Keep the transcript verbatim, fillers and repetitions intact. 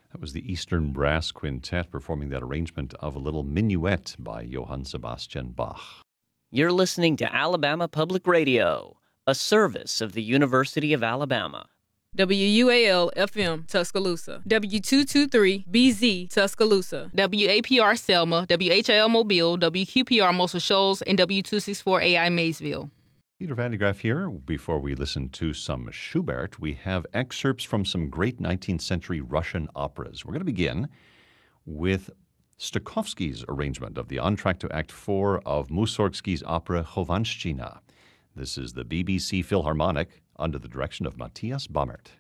That was the Eastern Brass Quintet performing that arrangement of a little minuet by Johann Sebastian Bach. You're listening to Alabama Public Radio, a service of the University of Alabama. W U A L F M Tuscaloosa, W two twenty-three B Z Tuscaloosa, W A P R Selma, W H L Mobile, W Q P R Muscle Shoals, and W two sixty-four A I Maysville. Peter Van de Graaff here. Before we listen to some Schubert, we have excerpts from some great nineteenth century Russian operas. We're going to begin with Stokowski's arrangement of the entr'acte to Act four of Mussorgsky's opera Chovanshchina. This is the B B C Philharmonic under the direction of Matthias Bammert.